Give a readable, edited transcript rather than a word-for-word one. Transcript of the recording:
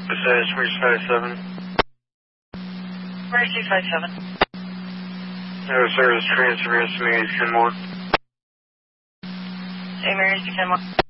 Besides, Mercy 57. Mercy 57. No service transfer estimated 10-1. Hey, Mercy 10-1.